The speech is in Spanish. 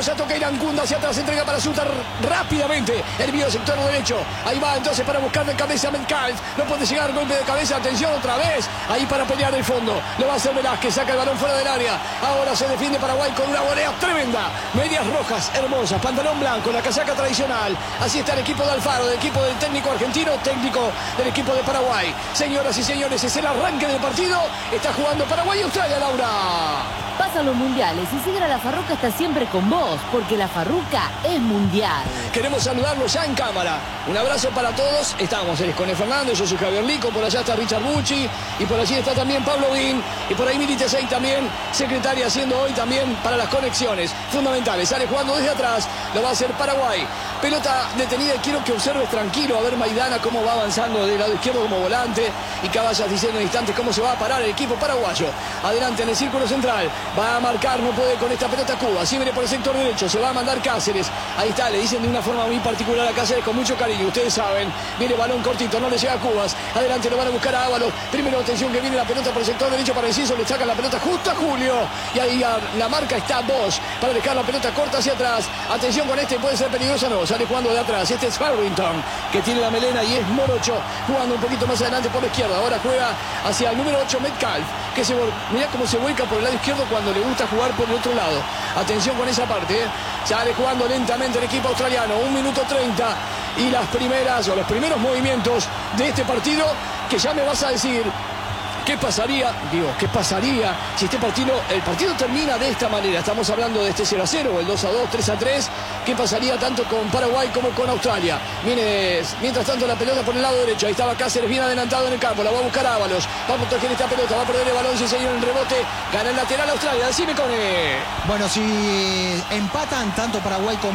ya toca Irancunda hacia atrás, entrega para Sutar rápidamente. El mío sector derecho. Ahí va entonces para buscar de cabeza a Metcalf. No puede llegar, golpe de cabeza, atención otra vez. Ahí para pelear el fondo. Lo va a hacer Velázquez, saca el balón fuera del área. Ahora se defiende Paraguay con una volea tremenda. Medias rojas, hermosas, pantalón blanco, la casaca tradicional. Así está el equipo de Alfaro, del equipo del técnico argentino, técnico del equipo de Paraguay. Señoras y señores, es el arranque del partido. Está jugando Paraguay y Australia, Laura. Pasan los mundiales y Sidra La Farruca está siempre con vos, porque La Farruca es mundial. Queremos saludarlos ya en cámara. Un abrazo para todos. Estamos con el Fernando, yo soy Javier Lico, por allá está Richard Bucci, y por allí está también Pablo Guín, y por ahí Mili Tesey también, secretaria, haciendo hoy también para las conexiones fundamentales. Sale jugando desde atrás, lo va a hacer Paraguay. Pelota detenida y quiero que observes tranquilo a ver Maidana cómo va avanzando del lado izquierdo como volante y que vayas diciendo en instantes cómo se va a parar el equipo paraguayo. Adelante en el círculo central, va a marcar, no puede con esta pelota Cuba, sí viene por el sector derecho, se va a mandar Cáceres. Ahí está, le dicen de una forma muy particular a Cáceres con mucho cariño, ustedes saben. Viene balón cortito, no le llega a Cubas. Adelante lo van a buscar a Ábalos. Primero atención que viene la pelota por el sector derecho para Enciso, le sacan la pelota justo a Julio. Y ahí la marca está Bosch para dejar la pelota corta hacia atrás. Atención con este, puede ser peligroso, no, sale jugando de atrás. Este es Harrington, que tiene la melena y es Morocho, jugando un poquito más adelante por la izquierda. Ahora juega hacia el número 8 Metcalf, que mirá cómo se vuelca por el lado izquierdo cuando le gusta jugar por el otro lado. Atención con esa parte, sale jugando lentamente el equipo australiano. 1 minuto 30 y los primeros movimientos de este partido, que ya me vas a decir qué pasaría si el partido termina de esta manera. Estamos hablando de este 0-0, el 2-2, 3-3. ¿Qué pasaría tanto con Paraguay como con Australia? Viene mientras tanto la pelota por el lado derecho. Ahí estaba Cáceres bien adelantado en el campo, la va a buscar Ábalos, va a proteger esta pelota, va a perder el balón, sí señor, en rebote, gana el lateral Australia. Decime, Cone. Bueno, si empatan tanto Paraguay como